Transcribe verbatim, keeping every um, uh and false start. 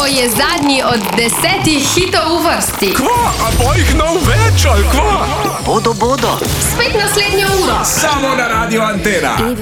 je zadnji od desetih hitov v vrsti. Kva, a bo jih nov več, ali kva? Bodo, bodo. Spet naslednjo uro. Samo na Radio Antena.